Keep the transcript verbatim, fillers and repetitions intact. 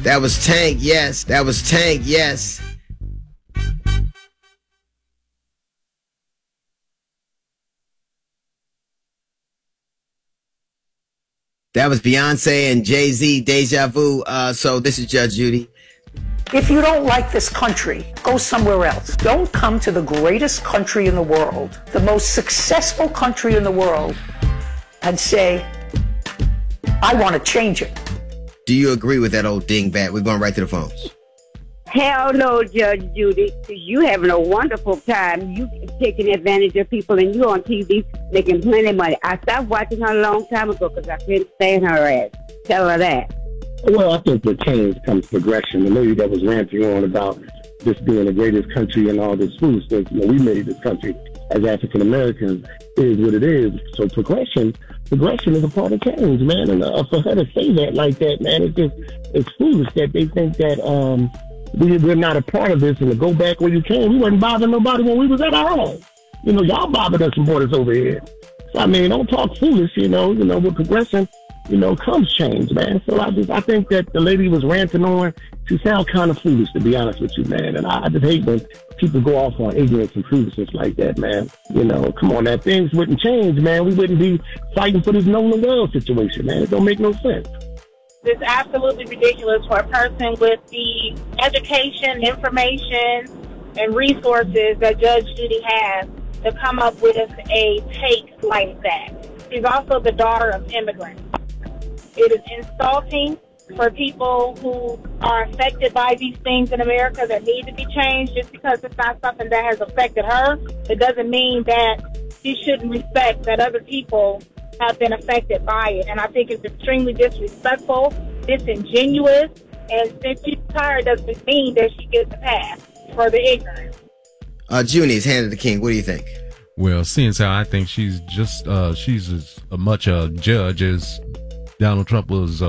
That was Tank, yes. That was Tank, yes. That was Beyonce and Jay-Z, Deja Vu. Uh, so this is Judge Judy. If you don't like this country, go somewhere else. Don't come to the greatest country in the world, the most successful country in the world, and say, I want to change it. Do you agree with that old dingbat? We're going right to the phones. Hell no, Judge Judy. You having a wonderful time. You taking advantage of people, and you on T V making plenty of money. I stopped watching her a long time ago because I couldn't stand her ass. Tell her that. Well, I think with change comes progression. The lady that was ranting on about this being the greatest country and all this foolishness, you know, we made this country as African Americans is what it is. So progression, progression is a part of change, man. And uh, for her to say that like that, man, it's just it's foolish that they think that um. We, we're not a part of this, and to go back where you came, we wasn't bothering nobody when we was at our own. You know, y'all bothered us and brought us over here. So, I mean, don't talk foolish, you know. You know, with progression, you know, comes change, man. So I just, I think that the lady was ranting on, she sounds kind of foolish, to be honest with you, man. And I, I just hate when people go off on ignorance and foolishness like that, man. You know, come on, that things wouldn't change, man. We wouldn't be fighting for this Nolan Wells situation, man. It don't make no sense. It's absolutely ridiculous for a person with the education, information, and resources that Judge Judy has to come up with a take like that. She's also the daughter of immigrants. It is insulting for people who are affected by these things in America that need to be changed. Just because it's not something that has affected her, it doesn't mean that she shouldn't respect that other people have been affected by it. And I think it's extremely disrespectful, disingenuous, and since she's tired doesn't mean that she gets a pass for the ignorance. Uh, Junior's hand of the king. What do you think? Well, since I think she's just uh, she's as much a judge as Donald Trump was. Uh,